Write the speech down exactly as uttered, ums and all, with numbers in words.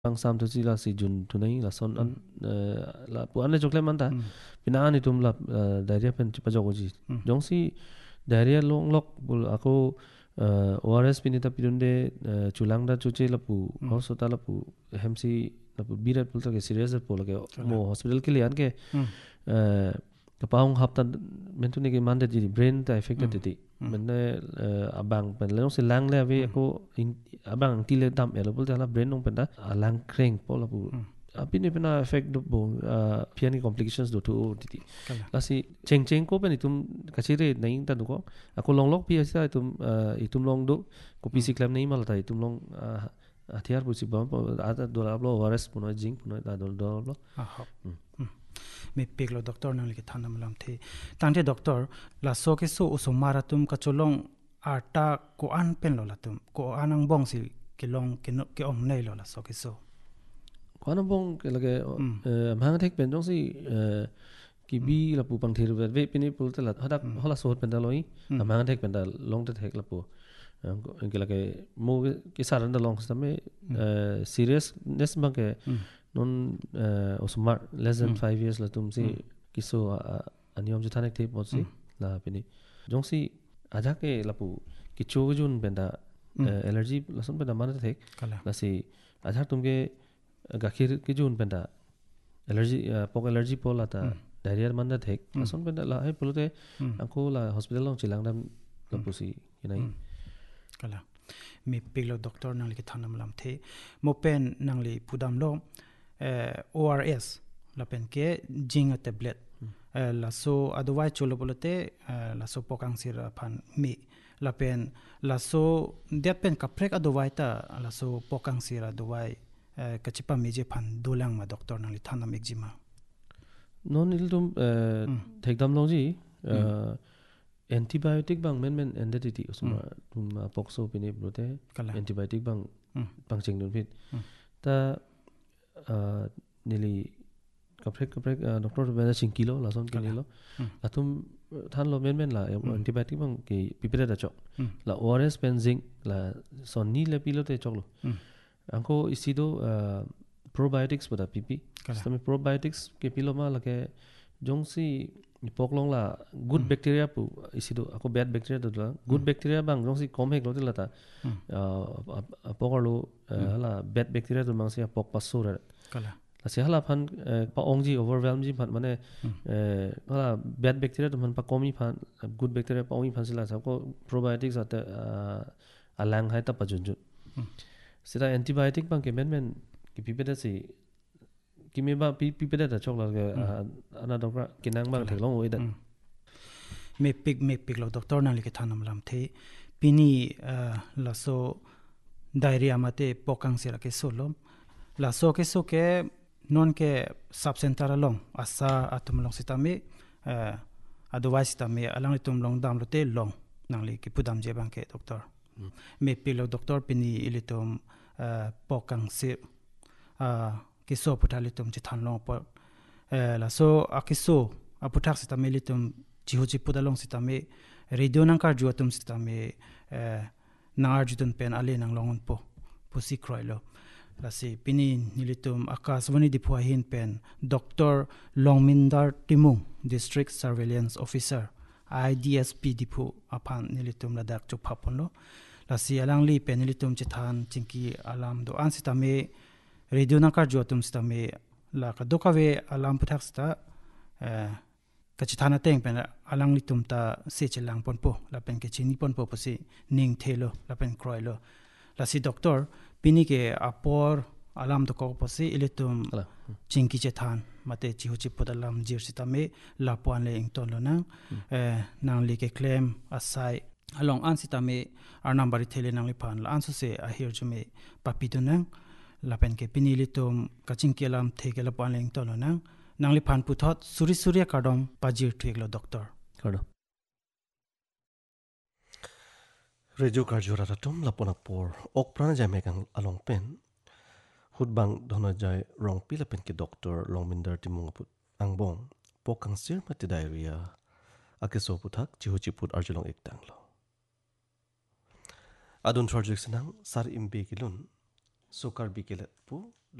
Ang sam tu si la si jun tu nai la son an la pu an le jokle man ta pina ani tum la diarrhea pen pa jogo ji jong si diarrhea long lok bul ako O R S pinita pirunde chulang da chuche la pu hospital la pu hemsi la pu birat pul ta ke serious pul la ke mo hospital ke lian ke kapaung hapta mentu ne ke mande ji brain ta affected ti menne abang pen le si lang le ave ko abang ti le dam elo pul ta la brain nong pen da lang kreng pol la pu apini pena effect do bo piani complications do to ti la si cheng cheng ko pen itum kachire nai ta do ko ako long lok pi asa itum itum long do ko pc claim nei mal ta itum long athiar pu si bam ada dollar lo O R S puno jing puno da dollar lo me peklo doctor nang li thanam lam the tangte doctor la so ke so usomara tum ka cholong arta ko an pen lo la tum ko anang bong si ke long ke no ke om nei lo la so ke so kwana bong ke lage mhang thek pen jong si ki bi la pu pang thir ve pini pul ta la hadak hola so pen da loi mhang thek pen da long ta thek la pu ke lage mo ke saran da long sa me seriousness bang ke non osmar less than five years la tum si kiso aniom jithanek the pot si la pini jong si aja ke la pu ki chu jun pen da allergy la son pen da man thek la si aja tum ke gakhir ki jun pen da allergy pok allergy pola ta diarrhea man da thek la son pen da la hai pulute anko la hospital long chilang dam la pu si kinai kala mi pilo doctor nang li thanam lam the mo pen nang li pudam lo O R S la pen ke jinga tablet la so adwai cholo bolote la so pokang sira phan mi la pen la so det pen kaprek adwai ta la so pokang sira adwai kachipa meje phan dolang ma doctor nang li thanam ekjima non il tum thekdam long ji antibiotic bang men men entity usma tum pokso pini brote antibiotic bang bang cheng dun phit ta nili kaprek kaprek doctor bena sing kilo la son kilo atum than lo men men la antibiotic bang ki pipere da chok la O R S pen zinc la son ni le pilo te chok lo anko isido probiotics boda pipi stami probiotics ke pilo ma la ke jongsi poklong la good bacteria pu isido ako bad bacteria do la good bacteria bang jongsi kom hek lo la ta pokalo la bad bacteria do mangsi pok pasura kala la se hala phan pa ongji overwhelm ji phan mane hala bad bacteria do man pa komi phan good bacteria pa ongi phan sila sa ko probiotics ata alang hai ta pa jun jun sira antibiotic bang ke men men ki pipeda si ki me ba pipeda da chok la ke ana doctor kinang bang thelong oi da me pig me pig lo doctor na li ke thanam lam the pini la so diarrhea mate pokang sira ke solom la so ke so ke non ke subcenter long asa atum long sitami otherwise sitami alang tum long dam lo te long nang li ki pudam je bang ke doctor me pilo doctor pini ilitum pokang sir ki so putalitum chithan long por la so akiso aputhak sitami litum jihoji pudalong sitami radio nang kar juatum sitami nar jutun pen ale nang longon po pusi kroilo la si pini nilitum akaswani dipua hin pen Doctor Longminder Timung District Surveillance Officer I D S P dipu aphan nilitum ladak chuphaponlo la si alangli pen nilitum chithan chingki alam do ansitame radio nakar jotum stame la ka dokawe alam puthak sta kachithana teng pen alang litum ta se chelang ponpo la pen ke chini ponpo posi ning thelo la pen kroilo la si doctor pini ke apor alam to ko posi ilitum chingki chethan mate chihuchi podalam jir sitame la pwan le ington lo nang nang li ke claim asai along ansitame ar number thele nang li phan la ansu se a here jume papidunang la pen ke pini litum kaching kelam theke la pwan le ington lo nang nang li phan puthot suri surya kadom pajir theklo doctor kado reju karjura ratum lapona por ok prana jame kang along pen hutbang dona jai rong pila pen ki doctor Longminder Timung put angbong pokang sir mati diarrhea akeso puthak chihuchi put arjulong ektang lo adun charjuk senang sar imbe kilun sokar bikelet pu